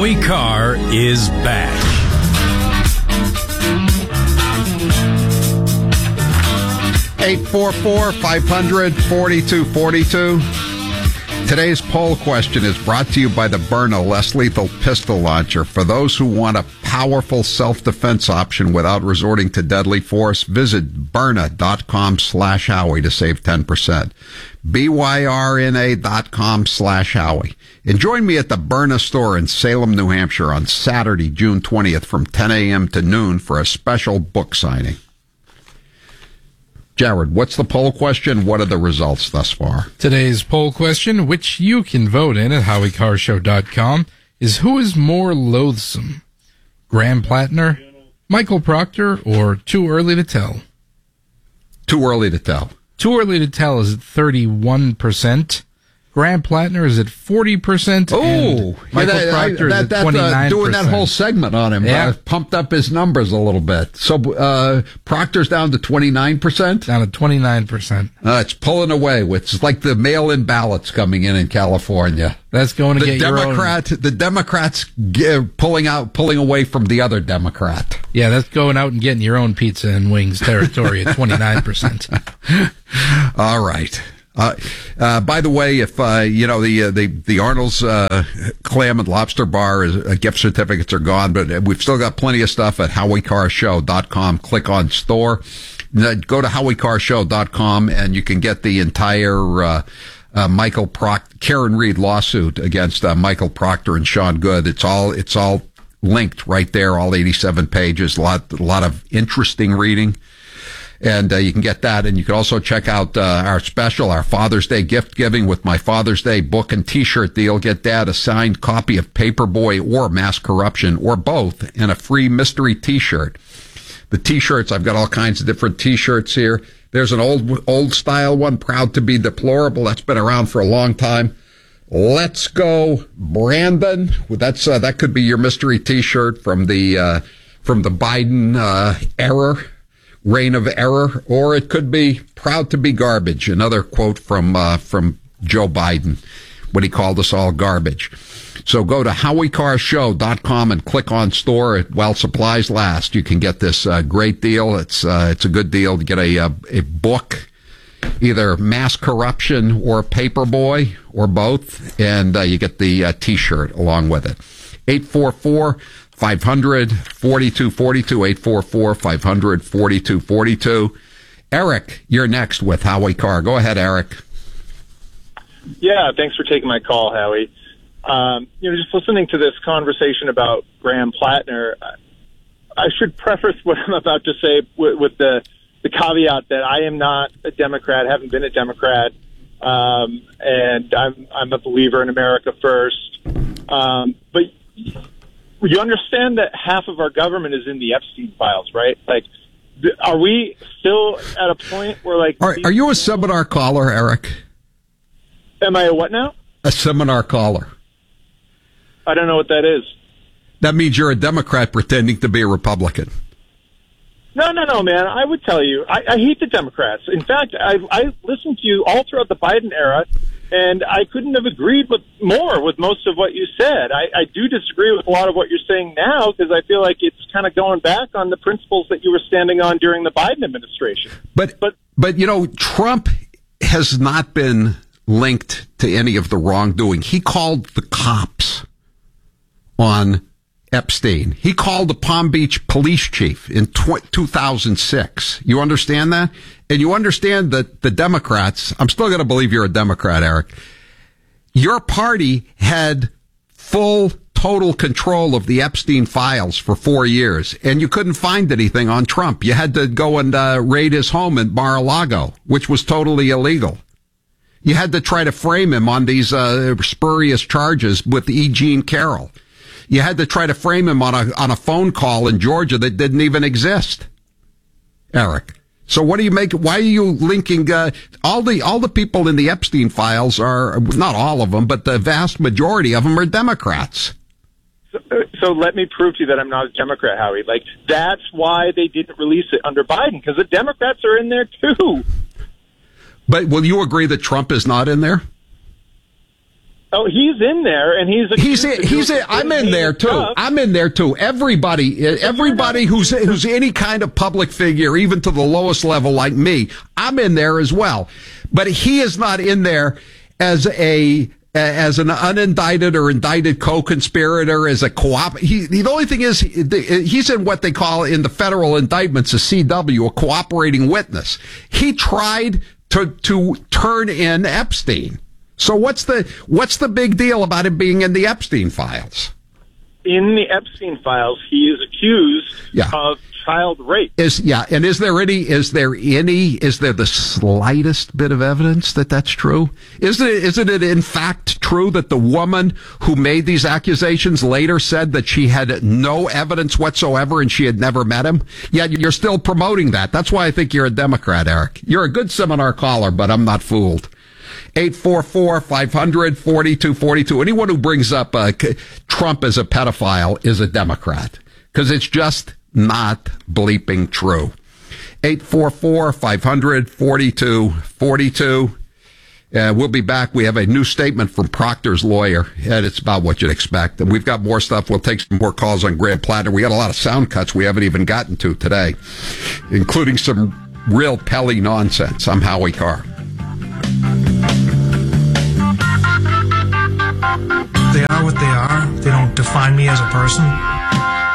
Howie Carr is back. Eight 844-500-4242. Today's poll question is brought to you by the Byrna Less Lethal Pistol Launcher. For those who want a powerful self-defense option without resorting to deadly force, visit Byrna.com/Howie to save 10%. BYRNA.com/Howie. And join me at the Byrna store in Salem, New Hampshire on Saturday, June 20th from 10 a.m. to noon for a special book signing. Jared, what's the poll question? What are the results thus far? Today's poll question, which you can vote in at HowieCarrShow.com, is who is more loathsome? Graham Plattner, Michael Proctor, or Too Early to Tell? Too early to tell. Too Early to Tell is at 31%. Graham Plattner is at 40%. Oh, Michael Proctor is at 29%. Doing that whole segment on him, pumped up his numbers a little bit. So Proctor's down to 29%? Down to 29%. It's pulling away. It's like the mail-in ballots coming in California. That's going to get your own. The Democrats pulling away from the other Democrat. Yeah, that's going out and getting your own pizza and wings territory at 29%. All right. By the way, if the Arnold's clam and lobster bar gift certificates are gone, but we've still got plenty of stuff at HowieCarrShow.com. Click on store. Go to HowieCarrShow.com and you can get the entire Karen Reed lawsuit against Michael Proctor and Sean Good. It's all linked right there. All 87 pages. A lot of interesting reading. And you can get that, and you can also check out our special, our Father's Day gift giving with my Father's Day book and T-shirt deal. Get Dad a signed copy of Paperboy or Mass Corruption, or both, and a free mystery T-shirt. The T-shirts, I've got all kinds of different T-shirts here. There's an old style one, Proud to be Deplorable. That's been around for a long time. Let's go, Brandon. That could be your mystery T-shirt from the Biden era. Reign of Error, or it could be Proud to be Garbage, another quote from Joe Biden when he called us all garbage. So go to HowieCarrShow.com and click on store while supplies last. You can get this great deal. It's a good deal to get a book, either Mass Corruption or Paperboy or both, and you get the T-shirt along with it. 844-500-4242, 844-500-4242. Eric, you're next with Howie Carr. Go ahead, Eric. Yeah, thanks for taking my call, Howie. Just listening to this conversation about Graham Plattner, I should preface what I'm about to say with the caveat that I am not a Democrat, haven't been a Democrat, and I'm a believer in America first. But you understand that half of our government is in the Epstein files, right? Like, are we still at a point where, like... Are you a seminar caller, Eric? Am I a what now? A seminar caller. I don't know what that is. That means you're a Democrat pretending to be a Republican. No, man. I would tell you, I hate the Democrats. In fact, I listened to you all throughout the Biden era, and I couldn't have agreed more with most of what you said. I do disagree with a lot of what you're saying now, because I feel like it's kind of going back on the principles that you were standing on during the Biden administration. But Trump has not been linked to any of the wrongdoing. He called the cops on Epstein. He called the Palm Beach police chief in 2006. You understand that? And you understand that the Democrats, I'm still going to believe you're a Democrat, Eric. Your party had full, total control of the Epstein files for 4 years, and you couldn't find anything on Trump. You had to go and raid his home in Mar-a-Lago, which was totally illegal. You had to try to frame him on these spurious charges with E. Jean Carroll. You had to try to frame him on a phone call in Georgia that didn't even exist, Eric. So what do you make? Why are you linking all the people in the Epstein files are not all of them, but the vast majority of them are Democrats. So let me prove to you that I'm not a Democrat, Howie. Like, that's why they didn't release it under Biden, because the Democrats are in there too. But will you agree that Trump is not in there? Oh, he's in there, and I'm in there too. Stuff. I'm in there too. Everybody who's any kind of public figure, even to the lowest level like me, I'm in there as well. But he is not in there as an unindicted or indicted co-conspirator, as a the only thing is he's in what they call in the federal indictments a CW, a cooperating witness. He tried to turn in Epstein. So what's the big deal about him being in the Epstein files? In the Epstein files, he is accused of child rape. Is there the slightest bit of evidence that that's true? Isn't it in fact true that the woman who made these accusations later said that she had no evidence whatsoever and she had never met him? Yet you're still promoting that. That's why I think you're a Democrat, Eric. You're a good seminar caller, but I'm not fooled. 844-500-4242. Anyone who brings up Trump as a pedophile is a Democrat, because it's just not bleeping true. 844-500-4242. We'll be back. We have a new statement from Proctor's lawyer, and it's about what you'd expect. And we've got more stuff. We'll take some more calls on Graham Plattner. We got a lot of sound cuts we haven't even gotten to today, including some real Pelly nonsense. I'm Howie Carr. They are what they are. They don't define me as a person.